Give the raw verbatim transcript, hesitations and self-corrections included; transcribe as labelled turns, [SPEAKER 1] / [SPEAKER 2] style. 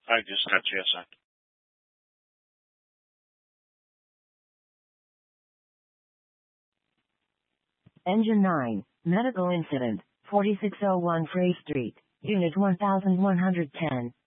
[SPEAKER 1] I just got you a sec.
[SPEAKER 2] Engine nine, medical incident, forty-six oh one Frey Street, Unit one thousand one hundred ten.